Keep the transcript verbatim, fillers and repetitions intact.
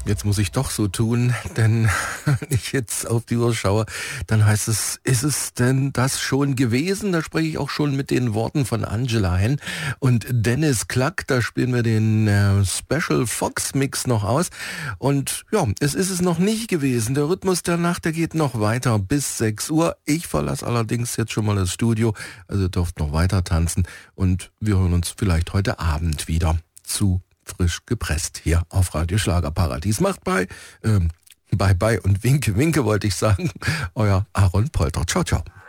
jetzt muss ich doch so tun, denn wenn ich jetzt auf die Uhr schaue, dann heißt es, ist es denn das schon gewesen? Da spreche ich auch schon mit den Worten von Angela Henn und Dennis Klack. Da spielen wir den äh, Special Fox Mix noch aus. Und ja, es ist es noch nicht gewesen. Der Rhythmus der Nacht, der geht noch weiter bis sechs Uhr. Ich verlasse allerdings jetzt schon mal das Studio, also dürft noch weiter tanzen und wir hören uns vielleicht heute Abend wieder zu frisch gepresst hier auf Radio Schlagerparadies. Macht bei, ähm, bye bye und winke, winke wollte ich sagen. Euer Aaron Polter. Ciao, ciao.